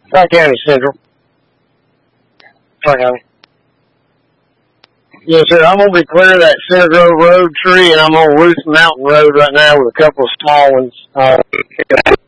Tri-County Central. Tri-County. Yes, sir. I'm going to be clearing that Center Grove Road tree, and I'm on Ruth Mountain Road right now with a couple of small ones.